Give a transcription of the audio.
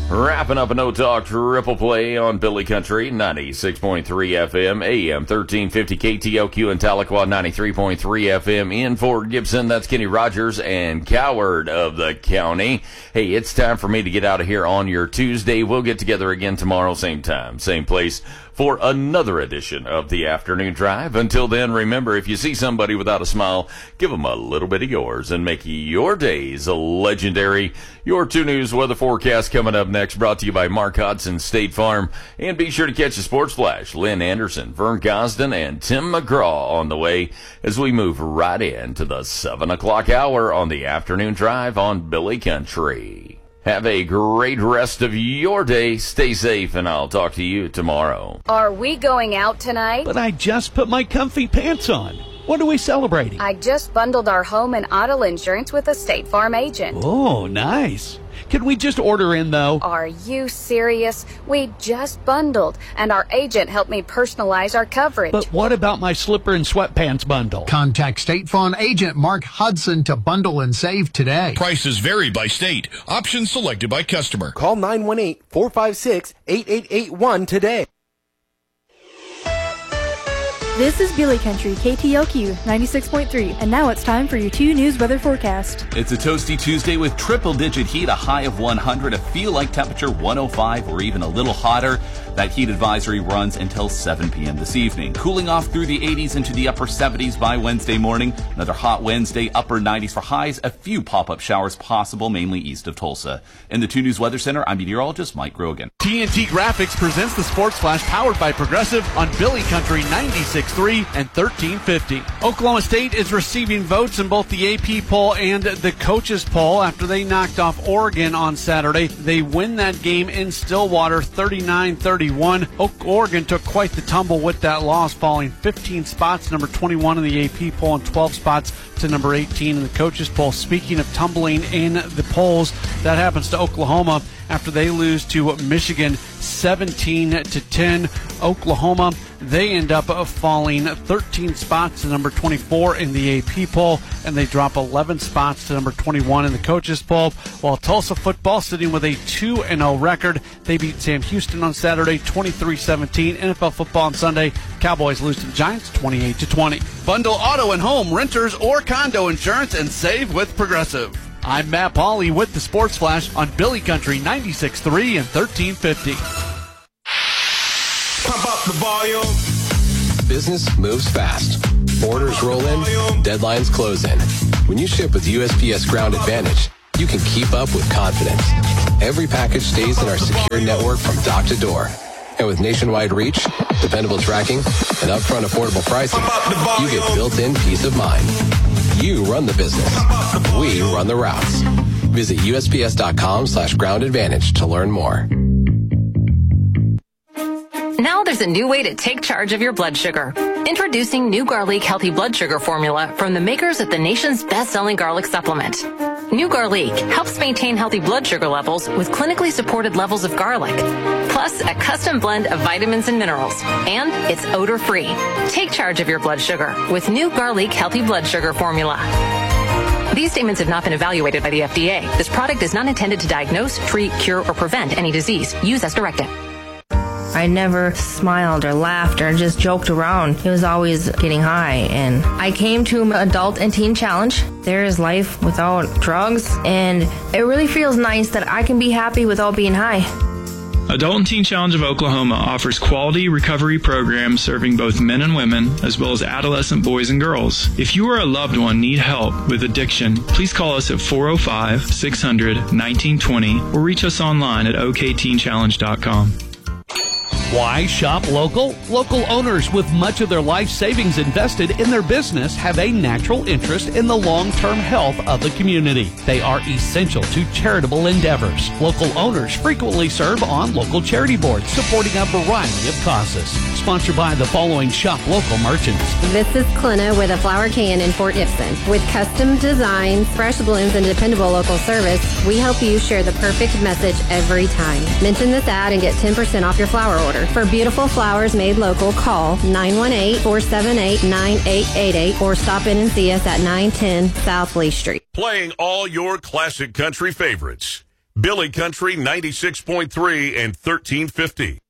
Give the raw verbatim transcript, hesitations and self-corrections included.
Wrapping up a No Talk triple play on Billy Country, ninety-six point three F M, A M thirteen fifty K T O Q in Tahlequah, ninety-three point three F M in Fort Gibson. That's Kenny Rogers and Coward of the county. Hey, it's time for me to get out of here on your Tuesday. We'll get together again tomorrow, same time, same place, for another edition of the Afternoon Drive. Until then, remember, if you see somebody without a smile, give them a little bit of yours and make your days legendary. Your two News weather forecast coming up next, brought to you by Mark Hodson State Farm. And be sure to catch the Sports Flash. Lynn Anderson, Vern Gosden, and Tim McGraw on the way as we move right into the seven o'clock hour on the Afternoon Drive on Billy Country. Have a great rest of your day. Stay safe, and I'll talk to you tomorrow. Are we going out tonight? But I just put my comfy pants on. What are we celebrating? I just bundled our home and auto insurance with a State Farm agent. Oh, nice. Can we just order in, though? Are you serious? We just bundled, and our agent helped me personalize our coverage. But what about my slipper and sweatpants bundle? Contact State Farm agent Mark Hudson to bundle and save today. Prices vary by state. Options selected by customer. Call nine one eight, four five six, eight eight eight one today. This is Billy Country, K T L Q ninety-six point three, and now it's time for your two News weather forecast. It's a toasty Tuesday with triple-digit heat, a high of one hundred, a feel-like temperature one oh five, or even a little hotter. That heat advisory runs until seven p.m. this evening. Cooling off through the eighties into the upper seventies by Wednesday morning. Another hot Wednesday, upper nineties for highs. A few pop-up showers possible, mainly east of Tulsa. In the two News Weather Center, I'm meteorologist Mike Grogan. T N T Graphics presents the Sports Flash powered by Progressive on Billy Country ninety-six point three and thirteen fifty. Oklahoma State is receiving votes in both the A P poll and the coaches poll after they knocked off Oregon on Saturday. They win that game in Stillwater thirty-nine thirty-one. Oregon took quite the tumble with that loss, falling fifteen spots, number twenty-one in the A P poll, and twelve spots to number eighteen in the coaches poll. Speaking of tumbling in the polls, that happens to Oklahoma after they lose to Michigan seventeen to ten. Oklahoma, they end up falling thirteen spots to number twenty-four in the A P poll, and they drop eleven spots to number twenty-one in the coaches poll. While Tulsa football sitting with a two and oh record, they beat Sam Houston on Saturday twenty-three seventeen. N F L football on Sunday, Cowboys lose to the Giants twenty-eight to twenty. Bundle auto and home, renters, or condo insurance and save with Progressive. I'm Matt Pauley with the Sports Flash on Billy Country ninety-six point three and thirteen fifty. Pump up the volume. Business moves fast. Orders roll in, deadlines close in. When you ship with U S P S Ground Advantage, you can keep up with confidence. Every package stays in our secure network from dock to door. And with nationwide reach, dependable tracking, and upfront affordable pricing, you get built-in peace of mind. You run the business. We run the routes. Visit U S P S dot com slash ground advantage to learn more. Now there's a new way to take charge of your blood sugar. Introducing New Garlic Healthy Blood Sugar Formula from the makers of the nation's best-selling garlic supplement. New Garlic helps maintain healthy blood sugar levels with clinically supported levels of garlic, plus a custom blend of vitamins and minerals, and it's odor-free. Take charge of your blood sugar with New Garlic Healthy Blood Sugar Formula. These statements have not been evaluated by the F D A. This product is not intended to diagnose, treat, cure, or prevent any disease. Use as directed. I never smiled or laughed or just joked around. It was always getting high. And I came to Adult and Teen Challenge. There is life without drugs. And it really feels nice that I can be happy without being high. Adult and Teen Challenge of Oklahoma offers quality recovery programs serving both men and women, as well as adolescent boys and girls. If you or a loved one need help with addiction, please call us at four oh five, six hundred, nineteen twenty or reach us online at o k teen challenge dot com. Why shop local? Local owners with much of their life savings invested in their business have a natural interest in the long-term health of the community. They are essential to charitable endeavors. Local owners frequently serve on local charity boards supporting a variety of causes. Sponsored by the following shop local merchants. This is Clina with a flower can in Fort Gibson. With custom designs, fresh blooms, and dependable local service, we help you share the perfect message every time. Mention this ad and get ten percent off your flower order. For beautiful flowers made local, call nine one eight, four seven eight, nine eight eight eight or stop in and see us at nine ten South Lee Street. Playing all your classic country favorites. Billy Country ninety-six point three and thirteen fifty.